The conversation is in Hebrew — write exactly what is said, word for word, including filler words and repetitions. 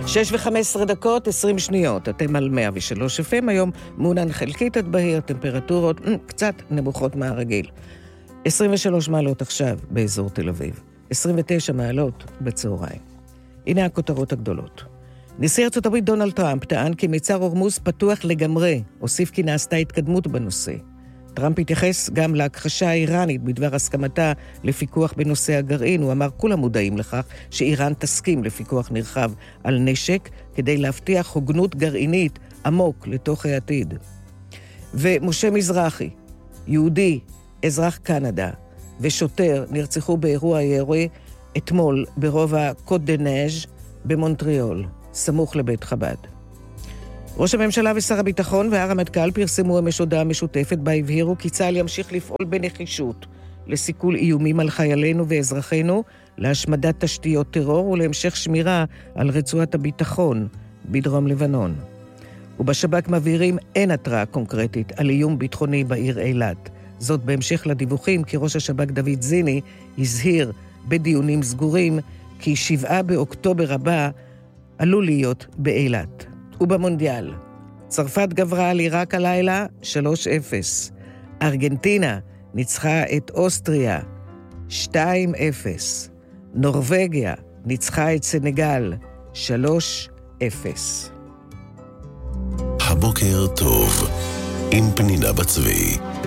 שש וחמש עשרה דקות, עשרים שניות. אתם על מאה ושלוש אף אם, היום מעונן חלקית עד בהיר, טמפרטורות קצת נמוכות מהרגיל. עשרים ושלוש מעלות עכשיו באזור תל אביב. עשרים ותשע מעלות בצהריים. הנה הכותרות הגדולות. נשיא ארצות הברית דונלד טראמפ טען כי מצר הורמוז פתוח לגמרי, הוסיף כי נעשתה התקדמות בנושא. טראמפ התייחס גם להכחשה האיראנית בדבר הסכמתה לפיקוח בנושא הגרעין. הוא אמר כולם מודעים לכך שאיראן תסכים לפיקוח נרחב על נשק כדי להבטיח הוגנות גרעינית עמוק לתוך העתיד. ומשה מזרחי, יהודי, אזרח קנדה ושוטר נרצחו באירוע ירי אתמול ברובע קוט דה נז' במונטריאול, סמוך לבית חב"ד. ראש הממשלה ושר הביטחון והרמטכ"ל פרסמו אמש הודעה משותפת בה הבהירו כי צה"ל ימשיך לפעול בנחישות לסיכול איומים על חיילינו ואזרחינו, להשמדת תשתיות טרור ולהמשך שמירה על רצועת הביטחון בדרום לבנון. ובשב"כ מבהירים אין התראה קונקרטית על איום ביטחוני בעיר אילת. זאת בהמשך לדיווחים כי ראש השב"כ דוד זיני הזהיר בדיונים סגורים כי שבעה באוקטובר הבא עלול להיות באילת. ובמונדיאל, צרפת גברה על עיראק הלילה שלוש אפס. ארגנטינה ניצחה את אוסטריה שתיים אפס. נורווגיה ניצחה את סנגל שלוש אפס. הבוקר טוב עם פנינה בצבי.